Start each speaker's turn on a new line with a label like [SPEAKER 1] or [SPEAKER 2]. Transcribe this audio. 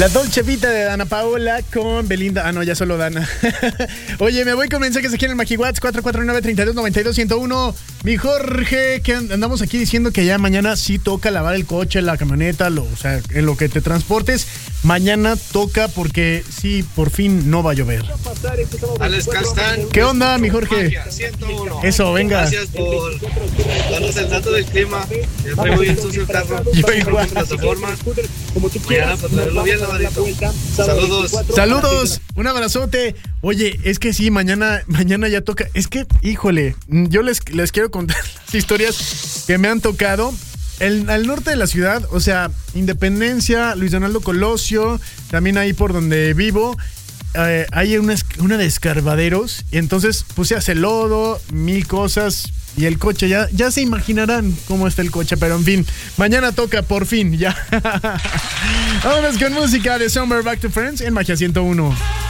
[SPEAKER 1] La Dolce Vita de Dana Paola con Belinda. Ah, no, ya solo Dana. Oye, me voy con mensajes aquí en el MagiWatts 449-3292-101. Mi Jorge, que andamos aquí diciendo que ya mañana sí toca lavar el coche, la camioneta, o sea, en lo que te transportes. Mañana toca porque sí, por fin no va a llover.
[SPEAKER 2] Alex Castán.
[SPEAKER 1] ¿Qué onda, mi Jorge?
[SPEAKER 2] 101.
[SPEAKER 1] Eso, venga.
[SPEAKER 2] Gracias por darnos el dato del clima. Ya traigo bien sucio el carro.
[SPEAKER 1] Yo igual.
[SPEAKER 2] Mañana para traerlo bien lavadito. Saludos.
[SPEAKER 1] Saludos, un abrazote. Oye, es que sí, mañana ya toca. Es que, híjole, yo les quiero contar las historias que me han tocado. Al norte de la ciudad, o sea, Independencia, Luis Donaldo Colosio, también ahí por donde vivo, hay una de escarbaderos, y entonces puse hace lodo, mil cosas, y el coche, ya se imaginarán cómo está el coche, pero en fin, mañana toca, por fin, ya. Vámonos con música de Summer Back to Friends en Magia 101.